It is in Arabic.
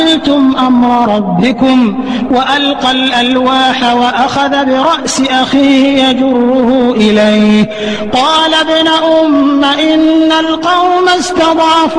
أَجِلْتُمْ أَمْرَ رَبِّكُمْ وَأَلْقَى الْأَلْوَاحَ وَأَخَذَ بِرَأْسِ أَخِيهِ يَجُرُّهُ إِلَيْهِ قَالَ ابْنَ أُمَّ إِنَّ الْقَوْمَ اسْتَضْعَفُونِ